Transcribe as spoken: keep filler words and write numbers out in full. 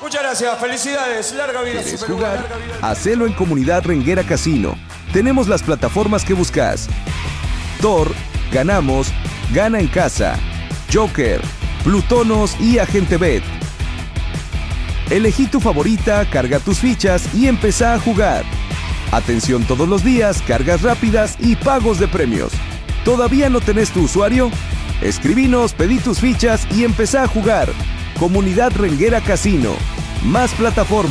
Muchas gracias, felicidades, larga vida. ¿Quieres Super jugar? larga vida. Hacelo en Comunidad Renguera Casino. Tenemos las plataformas que buscas. Thor, Ganamos, Gana en Casa, Joker, Plutonos y Agente Bet. Elegí tu favorita, carga tus fichas y empezá a jugar. Atención todos los días, cargas rápidas y pagos de premios. ¿Todavía no tenés tu usuario? Escribinos, pedí tus fichas y empezá a jugar. Comunidad Renguera Casino. Más plataformas.